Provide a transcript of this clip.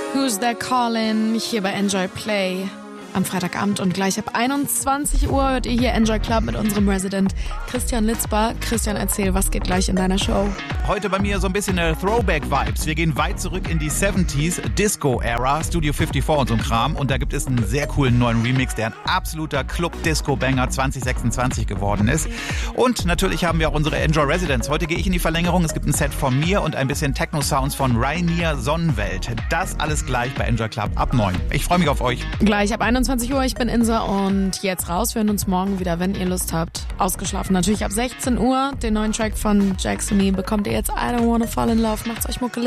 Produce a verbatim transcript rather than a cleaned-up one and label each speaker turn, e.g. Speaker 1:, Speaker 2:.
Speaker 1: Who's There Calling? Hier bei Enjoy Play am Freitagabend und gleich ab einundzwanzig Uhr hört ihr hier Enjoy Club mit unserem Resident Christian Litzbar. Christian, erzähl, was geht gleich in deiner Show?
Speaker 2: Heute bei mir so ein bisschen eine Throwback-Vibes. Wir gehen weit zurück in die siebziger Disco-Ära, Studio fünfundfünfzig und so ein Kram. Und da gibt es einen sehr coolen neuen Remix, der ein absoluter Club-Disco-Banger zwanzig sechsundzwanzig geworden ist. Und natürlich haben wir auch unsere Enjoy Residents. Heute gehe ich in die Verlängerung. Es gibt ein Set von mir und ein bisschen Techno-Sounds von Rainier Sonnenwelt. Das alles gleich bei Enjoy Club ab neun. Ich freue mich auf euch.
Speaker 1: Gleich ab einundzwanzig Uhr, ich bin Insa und jetzt raus. Wir hören uns morgen wieder, wenn ihr Lust habt. Ausgeschlafen natürlich ab sechzehn Uhr. Den neuen Track von Jackson bekommt ihr jetzt. I Don't Wanna Fall in Love. Macht's euch muckelig.